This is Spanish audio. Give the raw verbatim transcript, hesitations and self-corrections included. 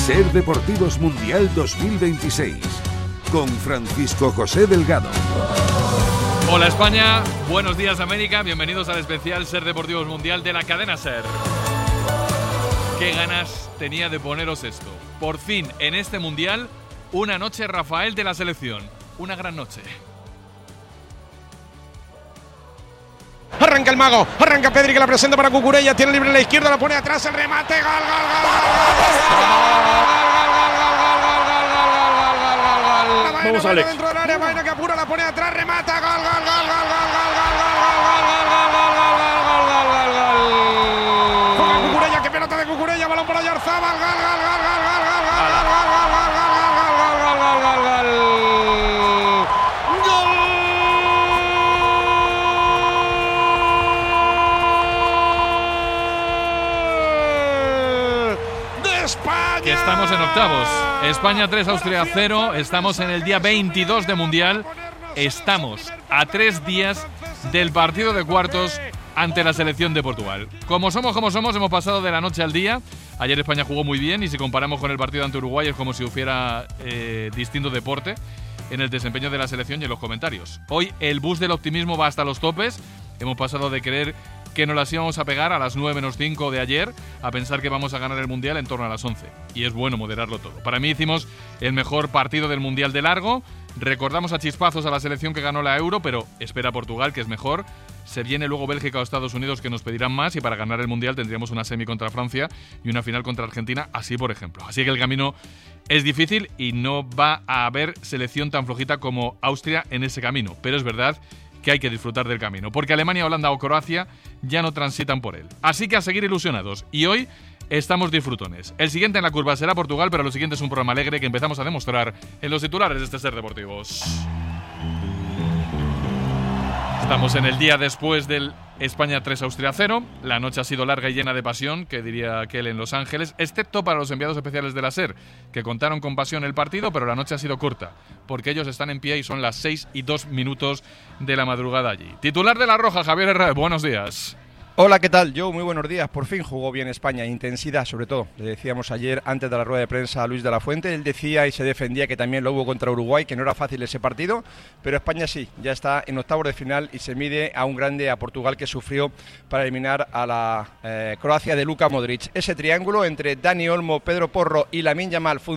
Ser Deportivos Mundial dos mil veintiséis, con Francisco José Delgado. Hola España, buenos días América, bienvenidos al especial Ser Deportivos Mundial de la cadena Ser. Qué ganas tenía de poneros esto. Por fin, en este Mundial, una noche Rafael de la selección. Una gran noche. Arranca el mago, arranca Pedri que la presenta para Cucurella, tiene libre en la izquierda, la pone atrás, el remate, gol, gol, gol, Vamos, Alex. Dentro del área, Baena que apura, la pone atrás, remata, gol, gol, gol, gol, gol, gol, Cucurella, que pelota de Cucurella, balón para Oyarzabal, gol, gol, gol, gol, gol, gol, que estamos en octavos. España tres, Austria cero. Estamos en el día veintidós de Mundial. Estamos a tres días del partido de cuartos ante la selección de Portugal. Como somos, como somos, hemos pasado de la noche al día. Ayer España jugó muy bien y si comparamos con el partido ante Uruguay es como si hubiera eh, distinto deporte en el desempeño de la selección y en los comentarios. Hoy el bus del optimismo va hasta los topes. Hemos pasado de creer que nos las íbamos a pegar a las nueve menos cinco de ayer a pensar que vamos a ganar el Mundial en torno a las once. Y es bueno moderarlo todo. Para mí hicimos el mejor partido del Mundial de largo. Recordamos a chispazos a la selección que ganó la Euro, pero espera Portugal, que es mejor. Se viene luego Bélgica o Estados Unidos, que nos pedirán más, y para ganar el Mundial tendríamos una semi contra Francia y una final contra Argentina, así por ejemplo. Así que el camino es difícil y no va a haber selección tan flojita como Austria en ese camino. Pero es verdad que hay que disfrutar del camino, porque Alemania, Holanda o Croacia ya no transitan por él. Así que a seguir ilusionados. Y hoy estamos disfrutones. El siguiente en la curva será Portugal, pero lo siguiente es un programa alegre que empezamos a demostrar en los titulares de este Ser Deportivos. Estamos en el día después del España tres, Austria cero. La noche ha sido larga y llena de pasión, que diría aquel en Los Ángeles, excepto para los enviados especiales de la SER, que contaron con pasión el partido, pero la noche ha sido corta, porque ellos están en pie y son las seis y dos minutos de la madrugada allí. Titular de La Roja, Javier Herrera, buenos días. Hola, ¿qué tal? Yo, muy buenos días. Por fin jugó bien España, intensidad sobre todo. Le decíamos ayer, antes de la rueda de prensa, a Luis de la Fuente. Él decía y se defendía que también lo hubo contra Uruguay, que no era fácil ese partido, pero España sí, ya está en octavos de final y se mide a un grande, a Portugal, que sufrió para eliminar a la eh, Croacia de Luka Modric. Ese triángulo entre Dani Olmo, Pedro Porro y Lamine Yamal